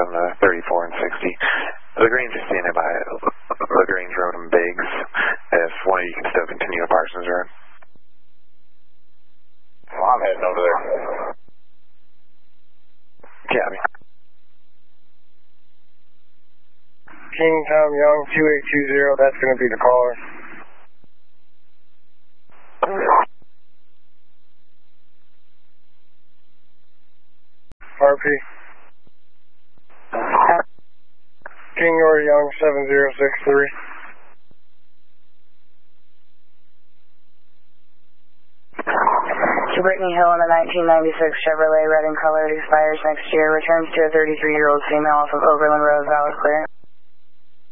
on the 34 and 60. LaGrange is standing by LaGrange Road and Biggs. If one of you can still continue to Parsons Road. Well, I'm heading over there. Copy. King Tom Young 2820, that's going to be the caller. RP. King or Young 7063. To Brittany Hill in a 1996 Chevrolet red in color, expires next year, returns to a 33-year-old female off of Overland Road, valid clear.